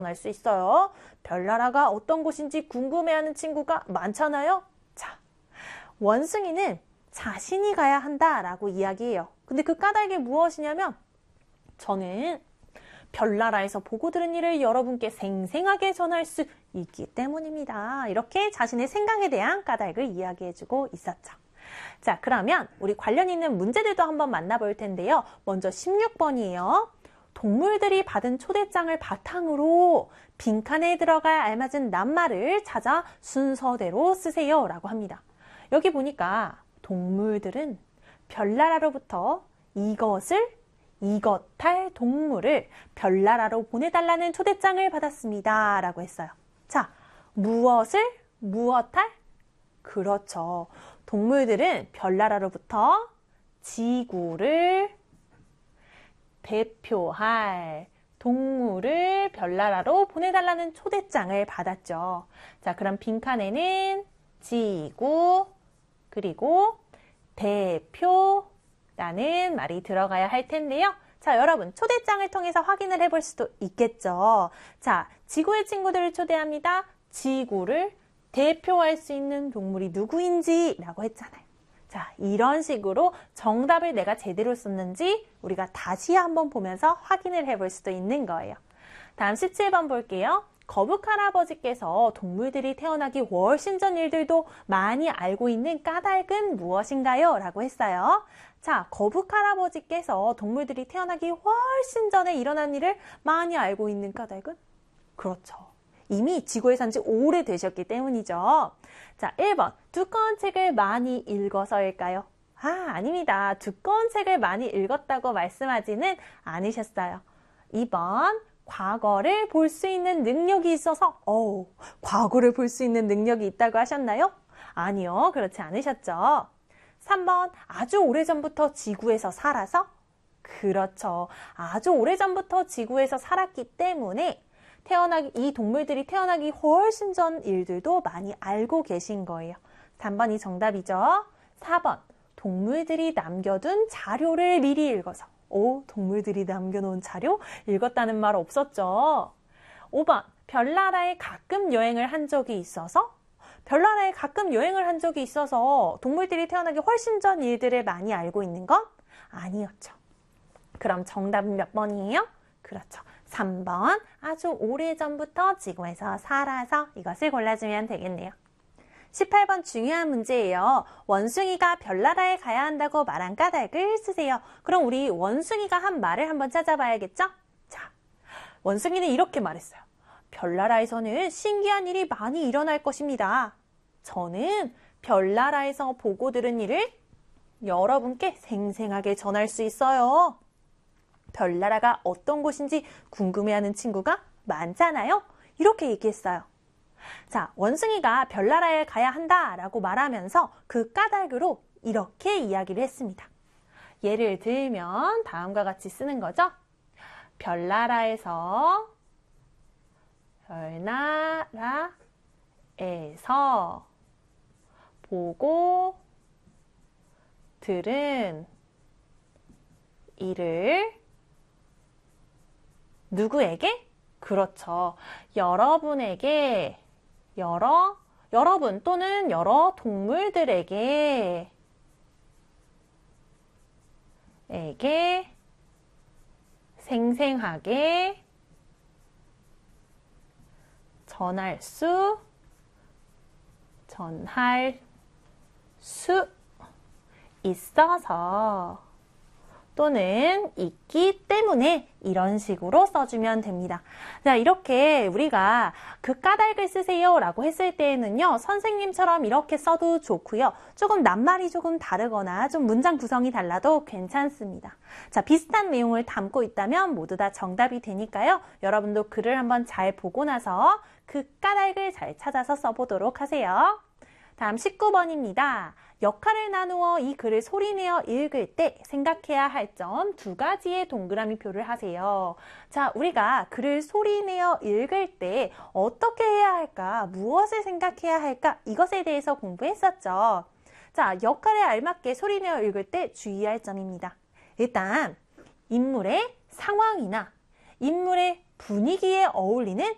알 수 있어요. 별나라가 어떤 곳인지 궁금해하는 친구가 많잖아요. 자, 원숭이는 자신이 가야 한다라고 이야기해요. 근데 그 까닭이 무엇이냐면 저는 별나라에서 보고 들은 일을 여러분께 생생하게 전할 수 있기 때문입니다. 이렇게 자신의 생각에 대한 까닭을 이야기해주고 있었죠. 자, 그러면 우리 관련 있는 문제들도 한번 만나볼 텐데요. 먼저 16번이에요. 동물들이 받은 초대장을 바탕으로 빈칸에 들어갈 알맞은 낱말을 찾아 순서대로 쓰세요 라고 합니다. 여기 보니까 동물들은 별나라로부터 이것할 동물을 별나라로 보내달라는 초대장을 받았습니다 라고 했어요. 자, 무엇할? 그렇죠. 동물들은 별나라로부터 지구를 대표할 동물을 별나라로 보내달라는 초대장을 받았죠. 자, 그럼 빈칸에는 지구 그리고 대표라는 말이 들어가야 할 텐데요. 자, 여러분 초대장을 통해서 확인을 해볼 수도 있겠죠. 자, 지구의 친구들을 초대합니다. 지구를 대표할 수 있는 동물이 누구인지 라고 했잖아요. 자, 이런 식으로 정답을 내가 제대로 썼는지 우리가 다시 한번 보면서 확인을 해볼 수도 있는 거예요. 다음 17번 볼게요. 거북 할아버지께서 동물들이 태어나기 훨씬 전 일들도 많이 알고 있는 까닭은 무엇인가요? 라고 했어요. 자, 거북 할아버지께서 동물들이 태어나기 훨씬 전에 일어난 일을 많이 알고 있는 까닭은? 그렇죠. 이미 지구에 산 지 오래되셨기 때문이죠. 자, 1번. 두꺼운 책을 많이 읽어서일까요? 아닙니다. 두꺼운 책을 많이 읽었다고 말씀하지는 않으셨어요. 2번. 과거를 볼 수 있는 능력이 있어서 과거를 볼 수 있는 능력이 있다고 하셨나요? 아니요. 그렇지 않으셨죠. 3번. 아주 오래전부터 지구에서 살아서? 그렇죠. 아주 오래전부터 지구에서 살았기 때문에 이 동물들이 태어나기 훨씬 전 일들도 많이 알고 계신 거예요. 3번이 정답이죠. 4번. 동물들이 남겨둔 자료를 미리 읽어서. 동물들이 남겨놓은 자료? 읽었다는 말 없었죠. 5번. 별나라에 가끔 여행을 한 적이 있어서? 별나라에 가끔 여행을 한 적이 있어서 동물들이 태어나기 훨씬 전 일들을 많이 알고 있는 건? 아니었죠. 그럼 정답은 몇 번이에요? 그렇죠. 3번. 아주 오래전부터 지구에서 살아서 이것을 골라주면 되겠네요. 18번 중요한 문제예요. 원숭이가 별나라에 가야 한다고 말한 까닭을 쓰세요. 그럼 우리 원숭이가 한 말을 한번 찾아봐야겠죠? 자, 원숭이는 이렇게 말했어요. 별나라에서는 신기한 일이 많이 일어날 것입니다. 저는 별나라에서 보고 들은 일을 여러분께 생생하게 전할 수 있어요. 별나라가 어떤 곳인지 궁금해하는 친구가 많잖아요. 이렇게 얘기했어요. 자, 원숭이가 별나라에 가야 한다라고 말하면서 그 까닭으로 이렇게 이야기를 했습니다. 예를 들면 다음과 같이 쓰는 거죠. 별나라에서 보고 들은 일을 누구에게? 그렇죠. 여러분에게, 여러분 또는 여러 동물들에게 생생하게 전할 수 있어서 또는 있기 때문에 이런 식으로 써주면 됩니다. 자, 이렇게 우리가 그 까닭을 쓰세요 라고 했을 때에는요, 선생님처럼 이렇게 써도 좋고요. 조금 낱말이 조금 다르거나 좀 문장 구성이 달라도 괜찮습니다. 자, 비슷한 내용을 담고 있다면 모두 다 정답이 되니까요. 여러분도 글을 한번 잘 보고 나서 그 까닭을 잘 찾아서 써보도록 하세요. 다음 19번입니다. 역할을 나누어 이 글을 소리내어 읽을 때 생각해야 할 점 2가지의 동그라미 표를 하세요. 자, 우리가 글을 소리내어 읽을 때 어떻게 해야 할까? 무엇을 생각해야 할까? 이것에 대해서 공부했었죠. 자, 역할에 알맞게 소리내어 읽을 때 주의할 점입니다. 일단 인물의 상황이나 인물의 분위기에 어울리는